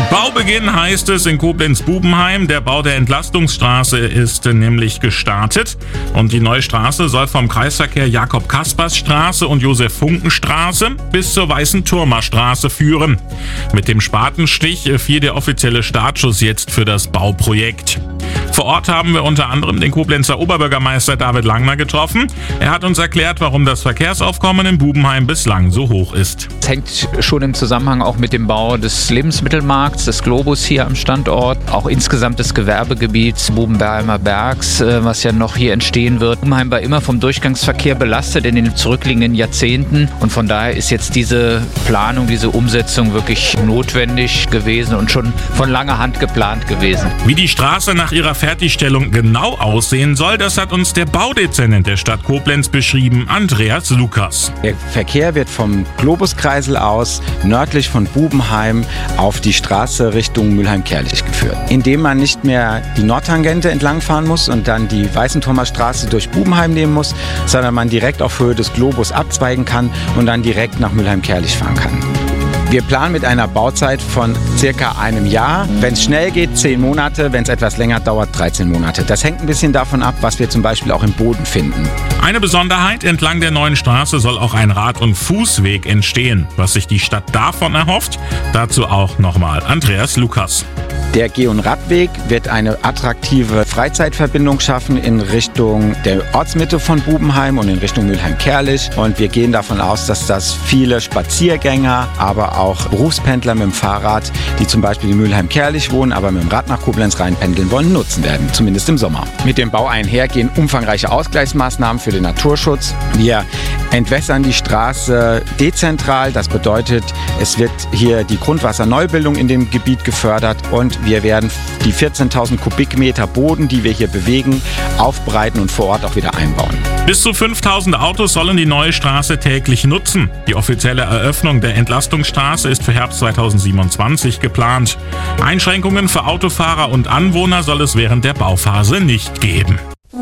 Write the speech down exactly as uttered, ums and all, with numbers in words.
Baubeginn heißt es in Koblenz-Bubenheim. Der Bau der Entlastungsstraße ist nämlich gestartet und die neue Straße soll vom Kreisverkehr Jakob-Kaspers-Straße und Josef-Funken-Straße bis zur Weißen-Turmer-Straße führen. Mit dem Spatenstich fiel der offizielle Startschuss jetzt für das Bauprojekt. Vor Ort haben wir unter anderem den Koblenzer Oberbürgermeister David Langner getroffen. Er hat uns erklärt, warum das Verkehrsaufkommen in Bubenheim bislang so hoch ist. Es hängt schon im Zusammenhang auch mit dem Bau des Lebensmittelmarkts, des Globus hier am Standort, auch insgesamt des Gewerbegebiets Bubenheimer Bergs, was ja noch hier entstehen wird. Bubenheim war immer vom Durchgangsverkehr belastet in den zurückliegenden Jahrzehnten und von daher ist jetzt diese Planung, diese Umsetzung wirklich notwendig gewesen und schon von langer Hand geplant gewesen. Wie die Straße nach ihrer Fertigstellung genau aussehen soll, das hat uns der Baudezernent der Stadt Koblenz beschrieben, Andreas Lukas. Der Verkehr wird vom Globuskreisel aus nördlich von Bubenheim auf die Straße Richtung Mülheim-Kerlich geführt. Indem man nicht mehr die Nordtangente entlangfahren muss und dann die Weißen-Turmer Straße durch Bubenheim nehmen muss, sondern man direkt auf Höhe des Globus abzweigen kann und dann direkt nach Mülheim-Kerlich fahren kann. Wir planen mit einer Bauzeit von circa einem Jahr. Wenn es schnell geht, zehn Monate. Wenn es etwas länger dauert, dreizehn Monate. Das hängt ein bisschen davon ab, was wir zum Beispiel auch im Boden finden. Eine Besonderheit, entlang der neuen Straße soll auch ein Rad- und Fußweg entstehen. Was sich die Stadt davon erhofft, dazu auch nochmal Andreas Lukas. Der Geh- und Radweg wird eine attraktive Freizeitverbindung schaffen in Richtung der Ortsmitte von Bubenheim und in Richtung Mülheim-Kerlich. Und wir gehen davon aus, dass das viele Spaziergänger, aber auch Berufspendler mit dem Fahrrad, die zum Beispiel in Mülheim-Kerlich wohnen, aber mit dem Rad nach Koblenz reinpendeln wollen, nutzen werden, zumindest im Sommer. Mit dem Bau einher gehen umfangreiche Ausgleichsmaßnahmen für den Naturschutz. Wir entwässern die Straße dezentral. Das bedeutet, es wird hier die Grundwasserneubildung in dem Gebiet gefördert und wir werden die vierzehntausend Kubikmeter Boden, die wir hier bewegen, aufbereiten und vor Ort auch wieder einbauen. Bis zu fünftausend Autos sollen die neue Straße täglich nutzen. Die offizielle Eröffnung der Entlastungsstraße ist für Herbst zweitausendsiebenundzwanzig geplant. Einschränkungen für Autofahrer und Anwohner soll es während der Bauphase nicht geben.